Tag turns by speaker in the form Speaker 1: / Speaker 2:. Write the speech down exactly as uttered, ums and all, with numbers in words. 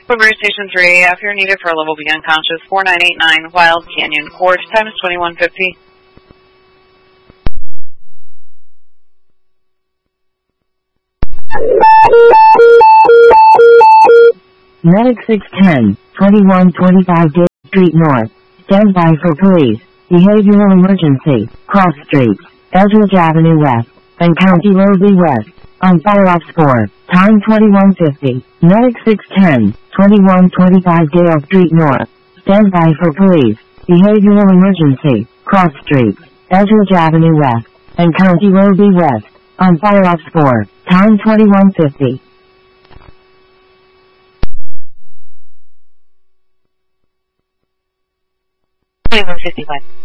Speaker 1: Woodbury Station three, if you're needed for a level B unconscious, four nine eight nine Wild Canyon Court, time is twenty-one fifty.
Speaker 2: Medic six ten, twenty-one twenty-five Gate Street North. Stand by for police. Behavioral emergency. Cross streets. Eldridge Avenue West. And County Road B West. On fire off score. Time twenty-one fifty. Medic six ten, twenty-one twenty-five Gale Street North. Stand by for police. Behavioral emergency. Cross streets. Eldridge Avenue West. And County Road B West. On fire off score. Time twenty-one fifty.
Speaker 1: twenty-one fifty-one.